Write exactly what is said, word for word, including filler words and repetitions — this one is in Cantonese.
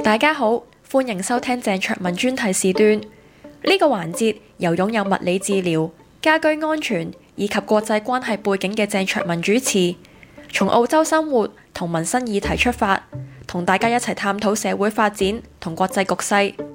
大家好，歡迎收聽鄭卓文專題時段。呢個環節由擁有物理治療、家居安全以及國際關係背景嘅鄭卓文主持，從澳洲生活同民生議題出發，同大家一齊探討社會發展同國際局勢。